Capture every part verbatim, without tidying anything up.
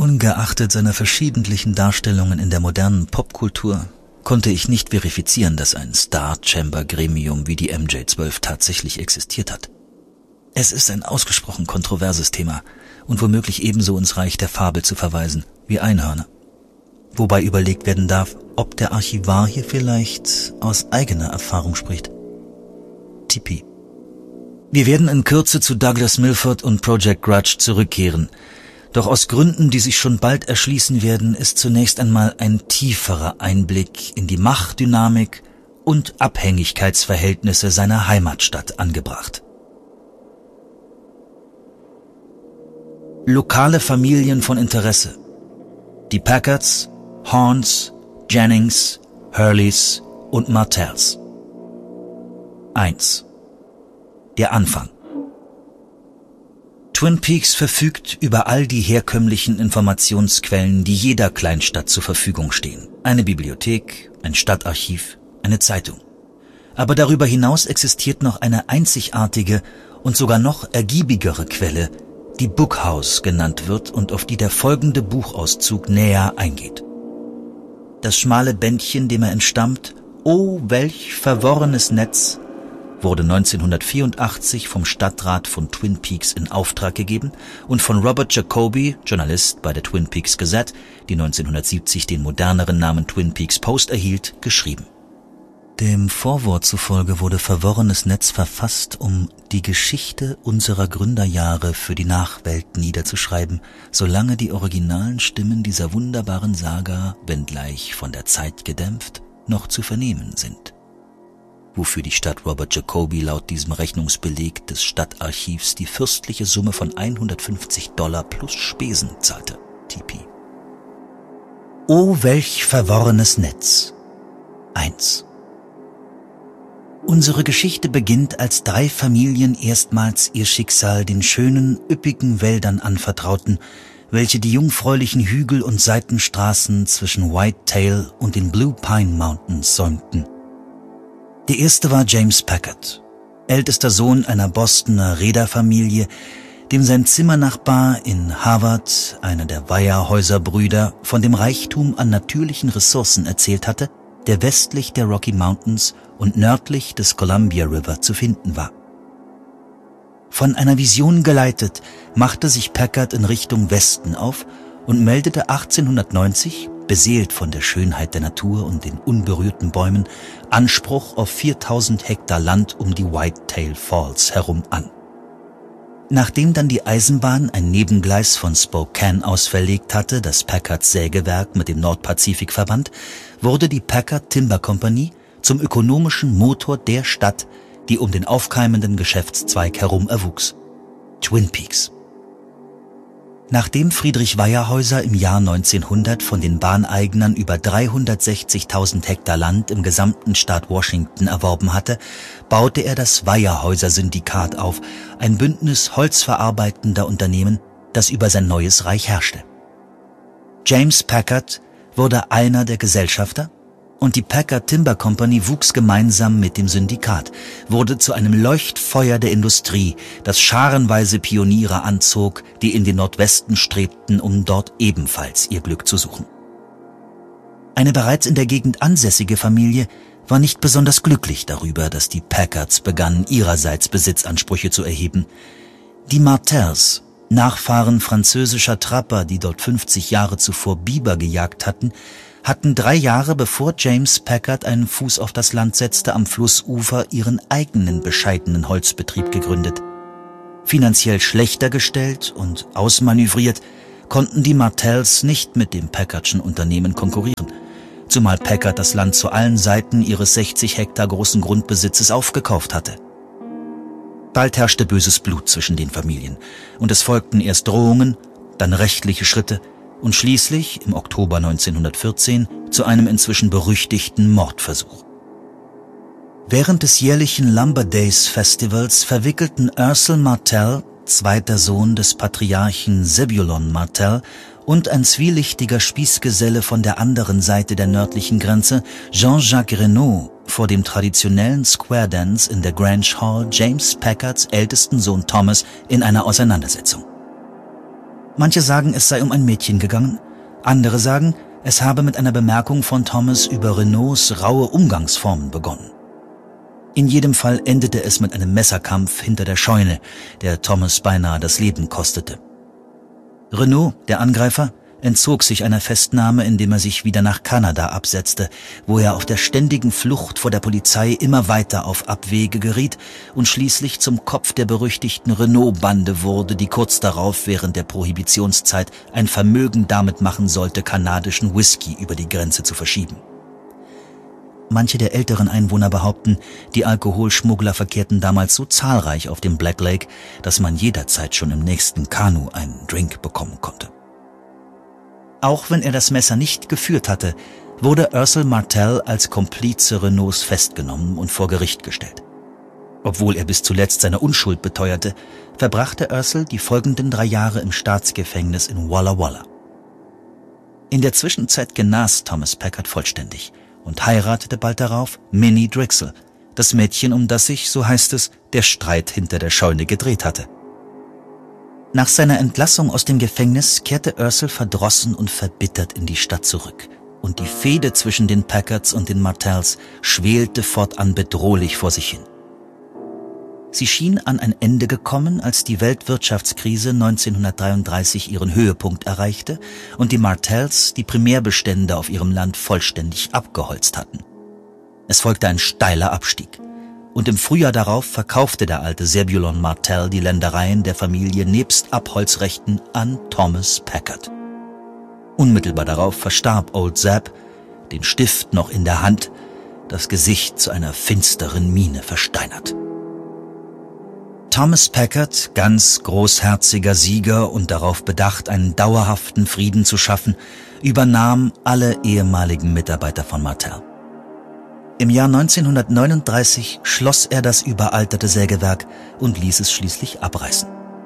Ungeachtet seiner verschiedentlichen Darstellungen in der modernen Popkultur konnte ich nicht verifizieren, dass ein Star-Chamber-Gremium wie die M J zwölf tatsächlich existiert hat. Es ist ein ausgesprochen kontroverses Thema und womöglich ebenso ins Reich der Fabel zu verweisen wie Einhörner. Wobei überlegt werden darf, ob der Archivar hier vielleicht aus eigener Erfahrung spricht. Tipi. Wir werden in Kürze zu Douglas Milford und Project Grudge zurückkehren. Doch aus Gründen, die sich schon bald erschließen werden, ist zunächst einmal ein tieferer Einblick in die Machtdynamik und Abhängigkeitsverhältnisse seiner Heimatstadt angebracht. Lokale Familien von Interesse. Die Packards, Horns, Jennings, Hurleys und Martells. eins. Der Anfang. Twin Peaks verfügt über all die herkömmlichen Informationsquellen, die jeder Kleinstadt zur Verfügung stehen. Eine Bibliothek, ein Stadtarchiv, eine Zeitung. Aber darüber hinaus existiert noch eine einzigartige und sogar noch ergiebigere Quelle, die Bookhouse genannt wird und auf die der folgende Buchauszug näher eingeht. Das schmale Bändchen, dem er entstammt, »Oh, welch verworrenes Netz«, wurde neunzehnhundertvierundachtzig vom Stadtrat von Twin Peaks in Auftrag gegeben und von Robert Jacoby, Journalist bei der Twin Peaks Gazette, die neunzehnhundertsiebzig den moderneren Namen Twin Peaks Post erhielt, geschrieben. Dem Vorwort zufolge wurde Verworrenes Netz verfasst, um die Geschichte unserer Gründerjahre für die Nachwelt niederzuschreiben, solange die originalen Stimmen dieser wunderbaren Saga, wenngleich von der Zeit gedämpft, noch zu vernehmen sind. Wofür die Stadt Robert Jacoby laut diesem Rechnungsbeleg des Stadtarchivs die fürstliche Summe von hundertfünfzig Dollar plus Spesen zahlte. Tipi. Oh, welch verworrenes Netz. eins. Unsere Geschichte beginnt, als drei Familien erstmals ihr Schicksal den schönen, üppigen Wäldern anvertrauten, welche die jungfräulichen Hügel und Seitenstraßen zwischen Whitetail und den Blue Pine Mountains säumten. Der erste war James Packard, ältester Sohn einer Bostoner Reederfamilie, dem sein Zimmernachbar in Harvard, einer der Weyerhäuser-Brüder, von dem Reichtum an natürlichen Ressourcen erzählt hatte, der westlich der Rocky Mountains und nördlich des Columbia River zu finden war. Von einer Vision geleitet, machte sich Packard in Richtung Westen auf und meldete achtzehnhundertneunzig, beseelt von der Schönheit der Natur und den unberührten Bäumen, Anspruch auf viertausend Hektar Land um die Whitetail Falls herum an. Nachdem dann die Eisenbahn ein Nebengleis von Spokane aus verlegt hatte, das Packards Sägewerk mit dem Nordpazifik verband, wurde die Packard Timber Company zum ökonomischen Motor der Stadt, die um den aufkeimenden Geschäftszweig herum erwuchs. Twin Peaks. Nachdem Friedrich Weyerhäuser im Jahr neunzehnhundert von den Bahneignern über dreihundertsechzigtausend Hektar Land im gesamten Staat Washington erworben hatte, baute er das Weyerhäuser-Syndikat auf, ein Bündnis holzverarbeitender Unternehmen, das über sein neues Reich herrschte. James Packard wurde einer der Gesellschafter und die Packard Timber Company wuchs gemeinsam mit dem Syndikat, wurde zu einem Leuchtfeuer der Industrie, das scharenweise Pioniere anzog, die in den Nordwesten strebten, um dort ebenfalls ihr Glück zu suchen. Eine bereits in der Gegend ansässige Familie war nicht besonders glücklich darüber, dass die Packards begannen, ihrerseits Besitzansprüche zu erheben. Die Martells, Nachfahren französischer Trapper, die dort fünfzig Jahre zuvor Biber gejagt hatten, hatten drei Jahre bevor James Packard einen Fuß auf das Land setzte, am Flussufer ihren eigenen bescheidenen Holzbetrieb gegründet. Finanziell schlechter gestellt und ausmanövriert, konnten die Martells nicht mit dem Packardschen Unternehmen konkurrieren, zumal Packard das Land zu allen Seiten ihres sechzig Hektar großen Grundbesitzes aufgekauft hatte. Bald herrschte böses Blut zwischen den Familien und es folgten erst Drohungen, dann rechtliche Schritte und schließlich im Oktober neunzehnhundertvierzehn zu einem inzwischen berüchtigten Mordversuch. Während des jährlichen Lumber Days Festivals verwickelten Ursel Martell, zweiter Sohn des Patriarchen Zebulon Martell, und ein zwielichtiger Spießgeselle von der anderen Seite der nördlichen Grenze, Jean-Jacques Renault, vor dem traditionellen Square Dance in der Grange Hall James Packards ältesten Sohn Thomas in einer Auseinandersetzung. Manche sagen, es sei um ein Mädchen gegangen, andere sagen, es habe mit einer Bemerkung von Thomas über Renaults raue Umgangsformen begonnen. In jedem Fall endete es mit einem Messerkampf hinter der Scheune, der Thomas beinahe das Leben kostete. Renault, der Angreifer, entzog sich einer Festnahme, indem er sich wieder nach Kanada absetzte, wo er auf der ständigen Flucht vor der Polizei immer weiter auf Abwege geriet und schließlich zum Kopf der berüchtigten Renault-Bande wurde, die kurz darauf während der Prohibitionszeit ein Vermögen damit machen sollte, kanadischen Whisky über die Grenze zu verschieben. Manche der älteren Einwohner behaupten, die Alkoholschmuggler verkehrten damals so zahlreich auf dem Black Lake, dass man jederzeit schon im nächsten Kanu einen Drink bekommen konnte. Auch wenn er das Messer nicht geführt hatte, wurde Ursel Martell als Komplize Renaults festgenommen und vor Gericht gestellt. Obwohl er bis zuletzt seine Unschuld beteuerte, verbrachte Ursel die folgenden drei Jahre im Staatsgefängnis in Walla Walla. In der Zwischenzeit genas Thomas Packard vollständig und heiratete bald darauf Minnie Drixel, das Mädchen, um das sich, so heißt es, der Streit hinter der Scheune gedreht hatte. Nach seiner Entlassung aus dem Gefängnis kehrte Ursel verdrossen und verbittert in die Stadt zurück, und die Fehde zwischen den Packards und den Martells schwelte fortan bedrohlich vor sich hin. Sie schien an ein Ende gekommen, als die Weltwirtschaftskrise neunzehnhundertdreiunddreißig ihren Höhepunkt erreichte und die Martells die Primärbestände auf ihrem Land vollständig abgeholzt hatten. Es folgte ein steiler Abstieg. Und im Frühjahr darauf verkaufte der alte Zebulon Martell die Ländereien der Familie nebst Abholzrechten an Thomas Packard. Unmittelbar darauf verstarb Old Zeb, den Stift noch in der Hand, das Gesicht zu einer finsteren Miene versteinert. Thomas Packard, ganz großherziger Sieger und darauf bedacht, einen dauerhaften Frieden zu schaffen, übernahm alle ehemaligen Mitarbeiter von Martell. Im Jahr neunzehnhundertneununddreißig schloss er das überalterte Sägewerk und ließ es schließlich abreißen.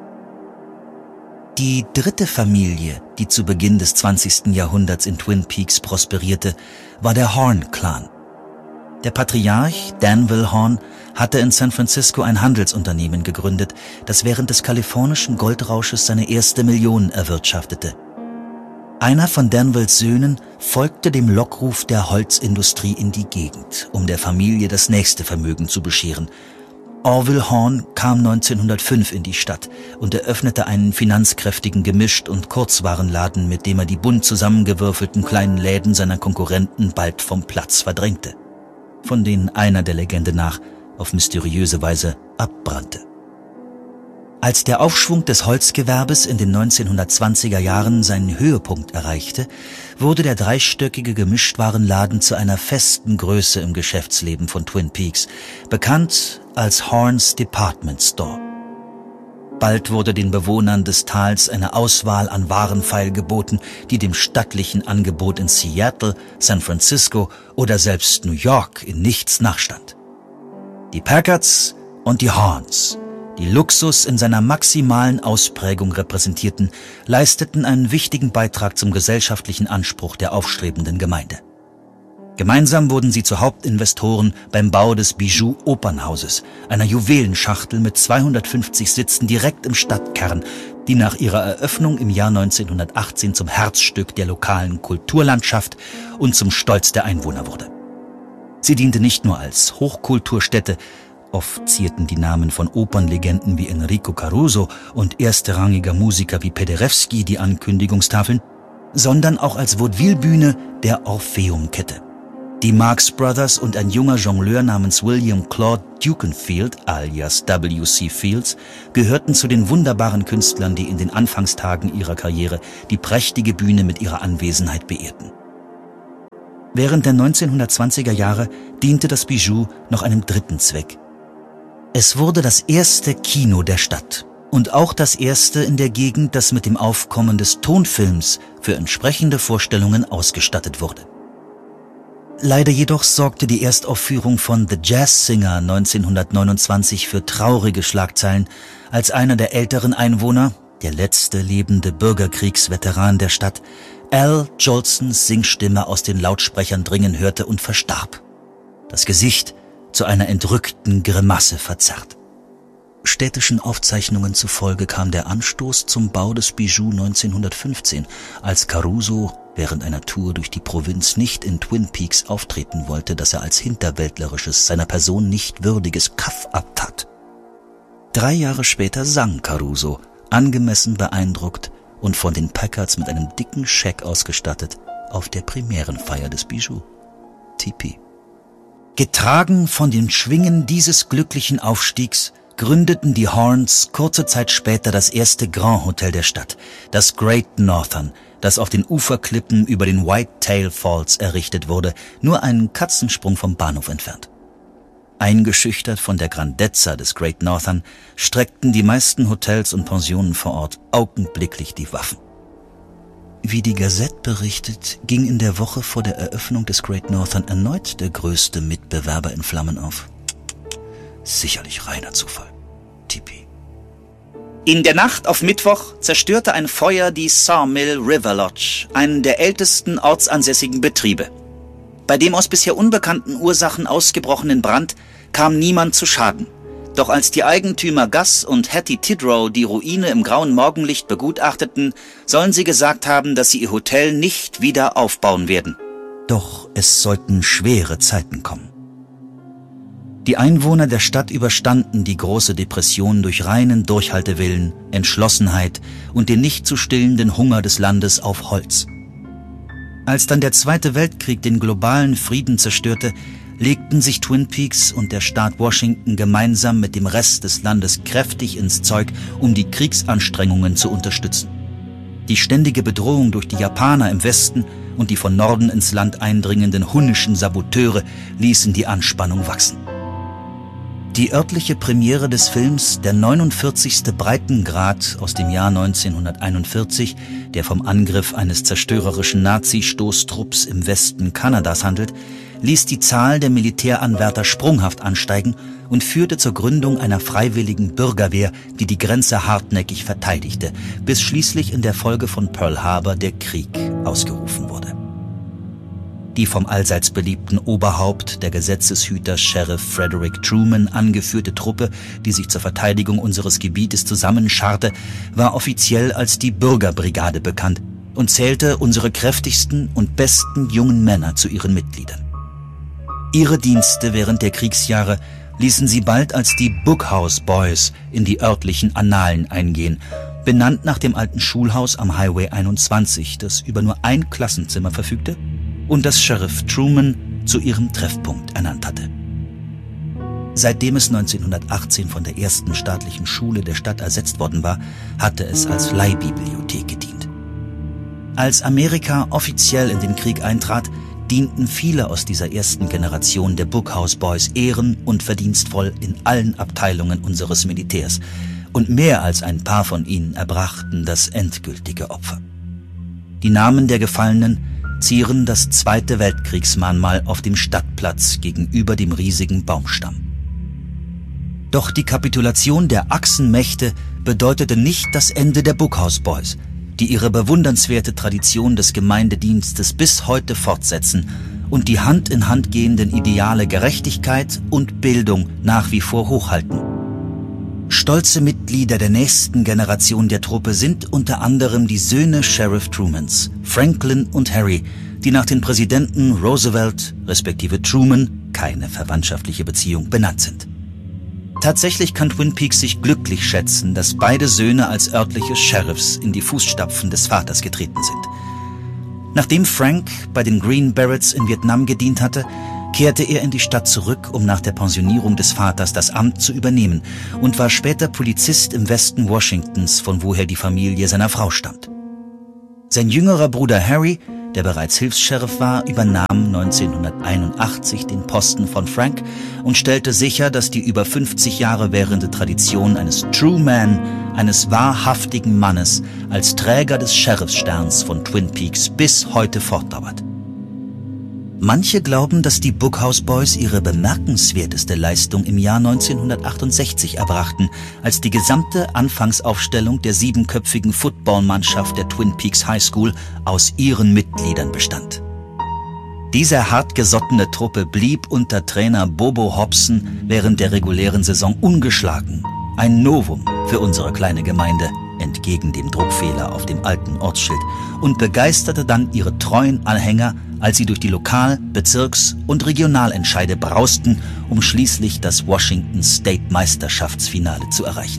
Die dritte Familie, die zu Beginn des zwanzigsten Jahrhunderts in Twin Peaks prosperierte, war der Horn-Clan. Der Patriarch Danville Horn hatte in San Francisco ein Handelsunternehmen gegründet, das während des kalifornischen Goldrausches seine erste Million erwirtschaftete. Einer von Danvilles Söhnen folgte dem Lockruf der Holzindustrie in die Gegend, um der Familie das nächste Vermögen zu bescheren. Orville Horn kam neunzehnhundertfünf in die Stadt und eröffnete einen finanzkräftigen Gemischt- und Kurzwarenladen, mit dem er die bunt zusammengewürfelten kleinen Läden seiner Konkurrenten bald vom Platz verdrängte, von denen einer der Legende nach auf mysteriöse Weise abbrannte. Als der Aufschwung des Holzgewerbes in den neunzehnhundertzwanziger Jahren seinen Höhepunkt erreichte, wurde der dreistöckige Gemischtwarenladen zu einer festen Größe im Geschäftsleben von Twin Peaks, bekannt als Horns Department Store. Bald wurde den Bewohnern des Tals eine Auswahl an Waren feilgeboten, die dem stattlichen Angebot in Seattle, San Francisco oder selbst New York in nichts nachstand. Die Packards und die Horns, die Luxus in seiner maximalen Ausprägung repräsentierten, leisteten einen wichtigen Beitrag zum gesellschaftlichen Anspruch der aufstrebenden Gemeinde. Gemeinsam wurden sie zu Hauptinvestoren beim Bau des Bijou Opernhauses, einer Juwelenschachtel mit zweihundertfünfzig Sitzen direkt im Stadtkern, die nach ihrer Eröffnung im Jahr neunzehnhundertachtzehn zum Herzstück der lokalen Kulturlandschaft und zum Stolz der Einwohner wurde. Sie diente nicht nur als Hochkulturstätte, oft zierten die Namen von Opernlegenden wie Enrico Caruso und erstrangiger Musiker wie Paderewski die Ankündigungstafeln, sondern auch als Vaudeville-Bühne der Orpheum-Kette. Die Marx Brothers und ein junger Jongleur namens William Claude Dukenfield, alias W C Fields, gehörten zu den wunderbaren Künstlern, die in den Anfangstagen ihrer Karriere die prächtige Bühne mit ihrer Anwesenheit beehrten. Während der neunzehnhundertzwanziger Jahre diente das Bijou noch einem dritten Zweck. Es wurde das erste Kino der Stadt und auch das erste in der Gegend, das mit dem Aufkommen des Tonfilms für entsprechende Vorstellungen ausgestattet wurde. Leider jedoch sorgte die Erstaufführung von The Jazz Singer neunzehnhundertneunundzwanzig für traurige Schlagzeilen, als einer der älteren Einwohner, der letzte lebende Bürgerkriegsveteran der Stadt, Al Jolsons Singstimme aus den Lautsprechern dringen hörte und verstarb. Das Gesicht zu einer entrückten Grimasse verzerrt. Städtischen Aufzeichnungen zufolge kam der Anstoß zum Bau des Bijou neunzehnhundertfünfzehn, als Caruso während einer Tour durch die Provinz nicht in Twin Peaks auftreten wollte, das er als hinterwäldlerisches, seiner Person nicht würdiges Kaff abtat. Drei Jahre später sang Caruso, angemessen beeindruckt und von den Packards mit einem dicken Scheck ausgestattet, auf der Premierenfeier des Bijou. T P. Getragen von den Schwingen dieses glücklichen Aufstiegs gründeten die Horns kurze Zeit später das erste Grand Hotel der Stadt, das Great Northern, das auf den Uferklippen über den Whitetail Falls errichtet wurde, nur einen Katzensprung vom Bahnhof entfernt. Eingeschüchtert von der Grandezza des Great Northern streckten die meisten Hotels und Pensionen vor Ort augenblicklich die Waffen. Wie die Gazette berichtet, ging in der Woche vor der Eröffnung des Great Northern erneut der größte Mitbewerber in Flammen auf. Sicherlich reiner Zufall. T P. In der Nacht auf Mittwoch zerstörte ein Feuer die Sawmill River Lodge, einen der ältesten ortsansässigen Betriebe. Bei dem aus bisher unbekannten Ursachen ausgebrochenen Brand kam niemand zu Schaden. Doch als die Eigentümer Gus und Hattie Tidrow die Ruine im grauen Morgenlicht begutachteten, sollen sie gesagt haben, dass sie ihr Hotel nicht wieder aufbauen werden. Doch es sollten schwere Zeiten kommen. Die Einwohner der Stadt überstanden die große Depression durch reinen Durchhaltewillen, Entschlossenheit und den nicht zu stillenden Hunger des Landes auf Holz. Als dann der Zweite Weltkrieg den globalen Frieden zerstörte, legten sich Twin Peaks und der Staat Washington gemeinsam mit dem Rest des Landes kräftig ins Zeug, um die Kriegsanstrengungen zu unterstützen. Die ständige Bedrohung durch die Japaner im Westen und die von Norden ins Land eindringenden hunnischen Saboteure ließen die Anspannung wachsen. Die örtliche Premiere des Films Der neunundvierzigste Breitengrad aus dem Jahr neunzehnhunderteinundvierzig, der vom Angriff eines zerstörerischen Nazi-Stoßtrupps im Westen Kanadas handelt, ließ die Zahl der Militäranwärter sprunghaft ansteigen und führte zur Gründung einer freiwilligen Bürgerwehr, die die Grenze hartnäckig verteidigte, bis schließlich in der Folge von Pearl Harbor der Krieg ausgerufen wurde. Die vom allseits beliebten Oberhaupt der Gesetzeshüter Sheriff Frederick Truman angeführte Truppe, die sich zur Verteidigung unseres Gebietes zusammenscharte, war offiziell als die Bürgerbrigade bekannt und zählte unsere kräftigsten und besten jungen Männer zu ihren Mitgliedern. Ihre Dienste während der Kriegsjahre ließen sie bald als die Bookhouse Boys in die örtlichen Annalen eingehen, benannt nach dem alten Schulhaus am Highway einundzwanzig, das über nur ein Klassenzimmer verfügte und das Sheriff Truman zu ihrem Treffpunkt ernannt hatte. Seitdem es neunzehnhundertachtzehn von der ersten staatlichen Schule der Stadt ersetzt worden war, hatte es als Leihbibliothek gedient. Als Amerika offiziell in den Krieg eintrat, dienten viele aus dieser ersten Generation der Bookhouse Boys ehren- und verdienstvoll in allen Abteilungen unseres Militärs, und mehr als ein paar von ihnen erbrachten das endgültige Opfer. Die Namen der Gefallenen zieren das Zweite Weltkriegsmahnmal auf dem Stadtplatz gegenüber dem riesigen Baumstamm. Doch die Kapitulation der Achsenmächte bedeutete nicht das Ende der Bookhouse Boys, die ihre bewundernswerte Tradition des Gemeindedienstes bis heute fortsetzen und die Hand in Hand gehenden Ideale Gerechtigkeit und Bildung nach wie vor hochhalten. Stolze Mitglieder der nächsten Generation der Truppe sind unter anderem die Söhne Sheriff Trumans, Franklin und Harry, die nach den Präsidenten Roosevelt respektive Truman, keine verwandtschaftliche Beziehung, benannt sind. Tatsächlich kann Twin Peaks sich glücklich schätzen, dass beide Söhne als örtliche Sheriffs in die Fußstapfen des Vaters getreten sind. Nachdem Frank bei den Green Berets in Vietnam gedient hatte, kehrte er in die Stadt zurück, um nach der Pensionierung des Vaters das Amt zu übernehmen und war später Polizist im Westen Washingtons, von woher die Familie seiner Frau stammt. Sein jüngerer Bruder Harry, der bereits Hilfs-Sheriff war, übernahm neunzehnhunderteinundachtzig den Posten von Frank und stellte sicher, dass die über fünfzig Jahre währende Tradition eines True Man, eines wahrhaftigen Mannes, als Träger des Sheriffssterns von Twin Peaks bis heute fortdauert. Manche glauben, dass die Bookhouse Boys ihre bemerkenswerteste Leistung im Jahr neunzehnhundertachtundsechzig erbrachten, als die gesamte Anfangsaufstellung der siebenköpfigen Footballmannschaft der Twin Peaks High School aus ihren Mitgliedern bestand. Diese hartgesottene Truppe blieb unter Trainer Bobo Hobson während der regulären Saison ungeschlagen Ein Novum für unsere kleine Gemeinde, entgegen dem Druckfehler auf dem alten Ortsschild, und begeisterte dann ihre treuen Anhänger, als sie durch die Lokal-, Bezirks- und Regionalentscheide brausten, um schließlich das Washington State Meisterschaftsfinale zu erreichen.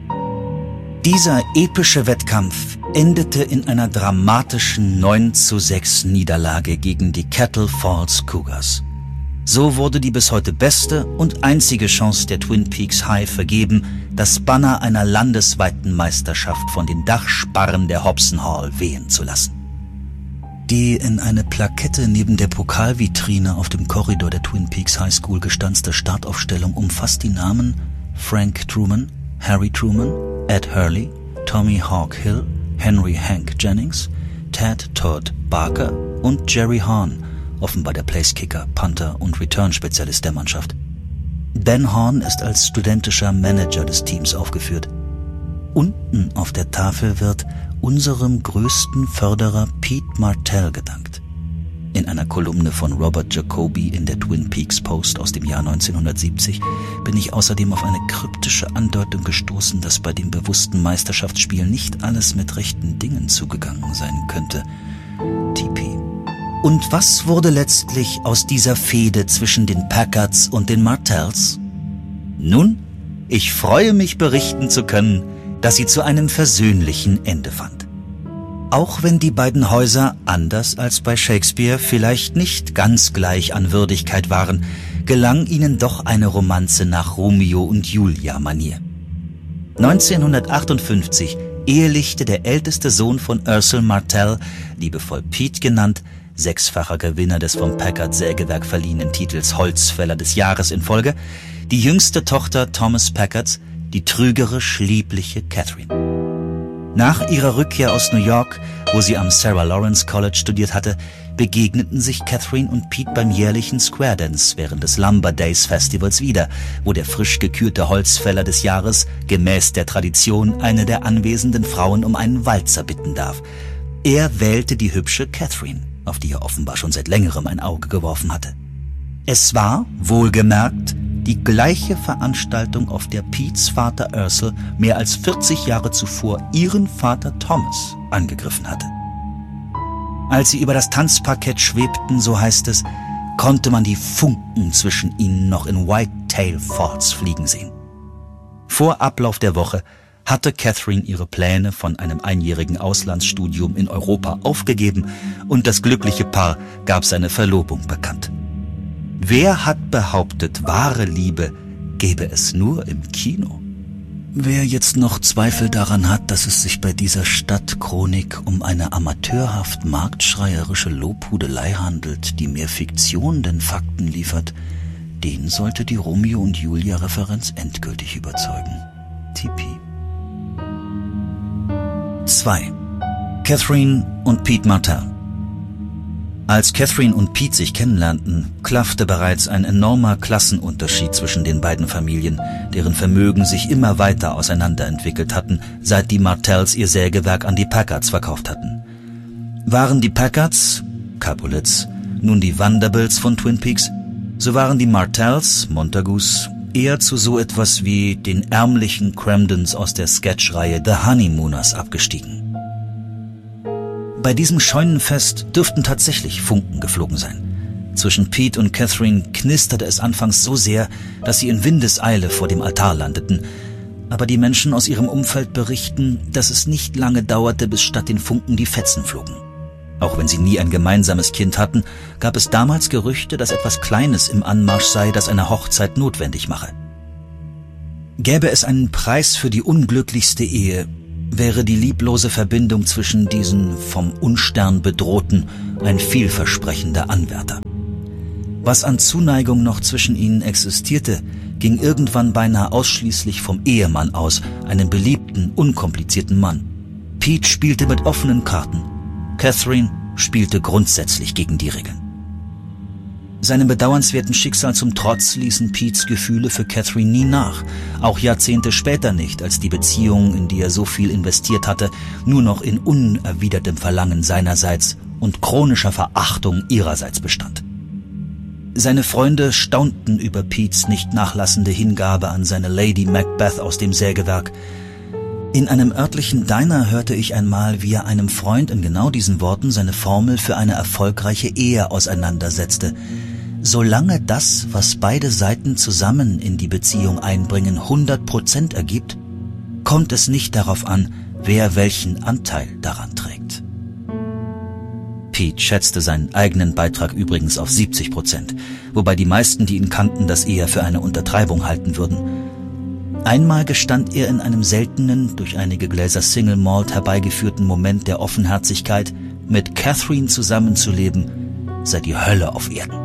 Dieser epische Wettkampf endete in einer dramatischen neun zu sechs Niederlage gegen die Kettle Falls Cougars. So wurde die bis heute beste und einzige Chance der Twin Peaks High vergeben, das Banner einer landesweiten Meisterschaft von den Dachsparren der Hobson Hall wehen zu lassen. Die in eine Plakette neben der Pokalvitrine auf dem Korridor der Twin Peaks High School gestanzte Startaufstellung umfasst die Namen Frank Truman, Harry Truman, Ed Hurley, Tommy Hawk Hill, Henry Hank Jennings, Ted Todd Barker und Jerry Hahn, offenbar der Placekicker, Punter und Return-Spezialist der Mannschaft. Ben Hahn ist als studentischer Manager des Teams aufgeführt. Unten auf der Tafel wird unserem größten Förderer Pete Martell gedankt. In einer Kolumne von Robert Jacoby in der Twin Peaks Post aus dem Jahr neunzehnhundertsiebzig bin ich außerdem auf eine kryptische Andeutung gestoßen, dass bei dem bewussten Meisterschaftsspiel nicht alles mit rechten Dingen zugegangen sein könnte. T P. Und was wurde letztlich aus dieser Fehde zwischen den Packards und den Martells? Nun, ich freue mich berichten zu können, dass sie zu einem versöhnlichen Ende fand. Auch wenn die beiden Häuser, anders als bei Shakespeare, vielleicht nicht ganz gleich an Würdigkeit waren, gelang ihnen doch eine Romanze nach Romeo und Julia-Manier. neunzehnhundertachtundfünfzig ehelichte der älteste Sohn von Ursel Martell, liebevoll Pete genannt, sechsfacher Gewinner des vom Packard-Sägewerk verliehenen Titels Holzfäller des Jahres in Folge, die jüngste Tochter Thomas Packards, die trügerisch liebliche Catherine. Nach ihrer Rückkehr aus New York, wo sie am Sarah Lawrence College studiert hatte, begegneten sich Catherine und Pete beim jährlichen Square Dance während des Lumber Days Festivals wieder, wo der frisch gekürte Holzfäller des Jahres gemäß der Tradition eine der anwesenden Frauen um einen Walzer bitten darf. Er wählte die hübsche Catherine, auf die er offenbar schon seit längerem ein Auge geworfen hatte. Es war, wohlgemerkt, die gleiche Veranstaltung, auf der Petes Vater Ursel mehr als vierzig Jahre zuvor ihren Vater Thomas angegriffen hatte. Als sie über das Tanzparkett schwebten, so heißt es, konnte man die Funken zwischen ihnen noch in Whitetail Falls fliegen sehen. Vor Ablauf der Woche hatte Catherine ihre Pläne von einem einjährigen Auslandsstudium in Europa aufgegeben und das glückliche Paar gab seine Verlobung bekannt. Wer hat behauptet, wahre Liebe gäbe es nur im Kino? Wer jetzt noch Zweifel daran hat, dass es sich bei dieser Stadtchronik um eine amateurhaft marktschreierische Lobhudelei handelt, die mehr Fiktion denn Fakten liefert, den sollte die Romeo und Julia-Referenz endgültig überzeugen. T P. zwei. Catherine und Pete Martell. Als Catherine und Pete sich kennenlernten, klaffte bereits ein enormer Klassenunterschied zwischen den beiden Familien, deren Vermögen sich immer weiter auseinanderentwickelt hatten, seit die Martells ihr Sägewerk an die Packards verkauft hatten. Waren die Packards, Capulets, nun die Vanderbilts von Twin Peaks, so waren die Martells, Montagus, eher zu so etwas wie den ärmlichen Cramdens aus der Sketchreihe The Honeymooners abgestiegen. Bei diesem Scheunenfest dürften tatsächlich Funken geflogen sein. Zwischen Pete und Catherine knisterte es anfangs so sehr, dass sie in Windeseile vor dem Altar landeten. Aber die Menschen aus ihrem Umfeld berichten, dass es nicht lange dauerte, bis statt den Funken die Fetzen flogen. Auch wenn sie nie ein gemeinsames Kind hatten, gab es damals Gerüchte, dass etwas Kleines im Anmarsch sei, das eine Hochzeit notwendig mache. Gäbe es einen Preis für die unglücklichste Ehe, wäre die lieblose Verbindung zwischen diesen vom Unstern bedrohten ein vielversprechender Anwärter. Was an Zuneigung noch zwischen ihnen existierte, ging irgendwann beinahe ausschließlich vom Ehemann aus, einem beliebten, unkomplizierten Mann. Pete spielte mit offenen Karten. Catherine spielte grundsätzlich gegen die Regeln. Seinem bedauernswerten Schicksal zum Trotz ließen Petes Gefühle für Catherine nie nach, auch Jahrzehnte später nicht, als die Beziehung, in die er so viel investiert hatte, nur noch in unerwidertem Verlangen seinerseits und chronischer Verachtung ihrerseits bestand. Seine Freunde staunten über Petes nicht nachlassende Hingabe an seine Lady Macbeth aus dem Sägewerk. In einem örtlichen Diner hörte ich einmal, wie er einem Freund in genau diesen Worten seine Formel für eine erfolgreiche Ehe auseinandersetzte. Solange das, was beide Seiten zusammen in die Beziehung einbringen, hundert Prozent ergibt, kommt es nicht darauf an, wer welchen Anteil daran trägt. Pete schätzte seinen eigenen Beitrag übrigens auf siebzig Prozent, wobei die meisten, die ihn kannten, das eher für eine Untertreibung halten würden. Einmal gestand er in einem seltenen, durch einige Gläser Single Malt herbeigeführten Moment der Offenherzigkeit, mit Catherine zusammenzuleben, sei die Hölle auf Erden.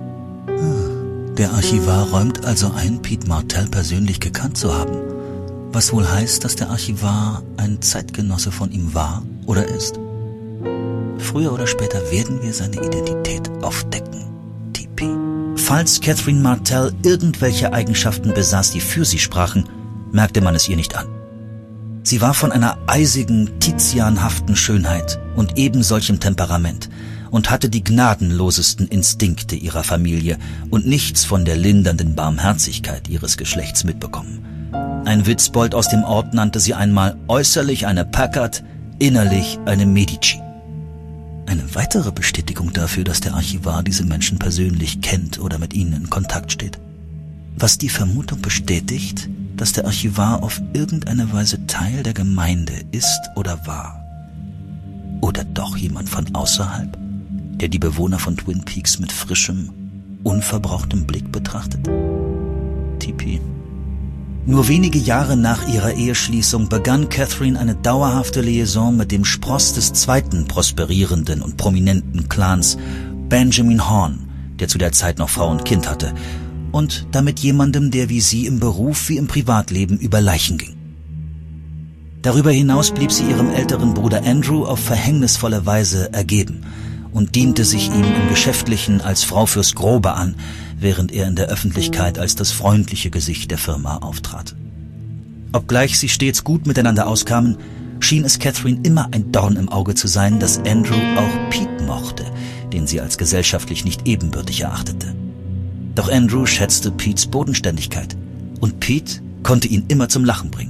Der Archivar räumt also ein, Pete Martell persönlich gekannt zu haben, was wohl heißt, dass der Archivar ein Zeitgenosse von ihm war oder ist. Früher oder später werden wir seine Identität aufdecken, T P. Falls Catherine Martell irgendwelche Eigenschaften besaß, die für sie sprachen, merkte man es ihr nicht an. Sie war von einer eisigen, tizianhaften Schönheit und ebensolchem Temperament und hatte die gnadenlosesten Instinkte ihrer Familie und nichts von der lindernden Barmherzigkeit ihres Geschlechts mitbekommen. Ein Witzbold aus dem Ort nannte sie einmal äußerlich eine Packard, innerlich eine Medici. Eine weitere Bestätigung dafür, dass der Archivar diese Menschen persönlich kennt oder mit ihnen in Kontakt steht. Was die Vermutung bestätigt, dass der Archivar auf irgendeine Weise Teil der Gemeinde ist oder war. Oder doch jemand von außerhalb, der die Bewohner von Twin Peaks mit frischem, unverbrauchtem Blick betrachtet? T P. Nur wenige Jahre nach ihrer Eheschließung begann Catherine eine dauerhafte Liaison mit dem Spross des zweiten prosperierenden und prominenten Clans, Benjamin Horne, der zu der Zeit noch Frau und Kind hatte, und damit jemandem, der wie sie im Beruf wie im Privatleben über Leichen ging. Darüber hinaus blieb sie ihrem älteren Bruder Andrew auf verhängnisvolle Weise ergeben und diente sich ihm im Geschäftlichen als Frau fürs Grobe an, während er in der Öffentlichkeit als das freundliche Gesicht der Firma auftrat. Obgleich sie stets gut miteinander auskamen, schien es Catherine immer ein Dorn im Auge zu sein, dass Andrew auch Pete mochte, den sie als gesellschaftlich nicht ebenbürtig erachtete. Doch Andrew schätzte Petes Bodenständigkeit und Pete konnte ihn immer zum Lachen bringen.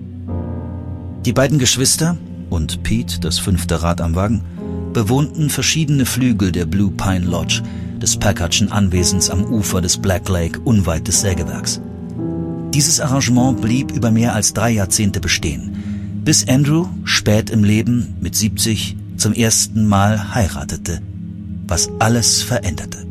Die beiden Geschwister und Pete, das fünfte Rad am Wagen, bewohnten verschiedene Flügel der Blue Pine Lodge, des Packardschen Anwesens am Ufer des Black Lake unweit des Sägewerks. Dieses Arrangement blieb über mehr als drei Jahrzehnte bestehen, bis Andrew spät im Leben mit siebzig zum ersten Mal heiratete, was alles veränderte.